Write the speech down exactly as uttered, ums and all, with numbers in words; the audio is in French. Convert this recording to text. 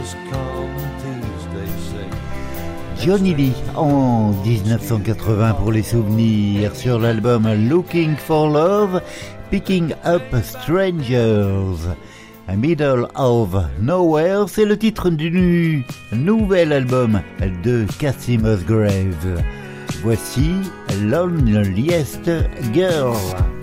Johnny Lee en dix-neuf cent quatre-vingts pour les souvenirs sur l'album Looking for Love, Picking Up Strangers. Middle of Nowhere, c'est le titre du nouvel album de Cassie Musgrave. Voici Loneliest Girl.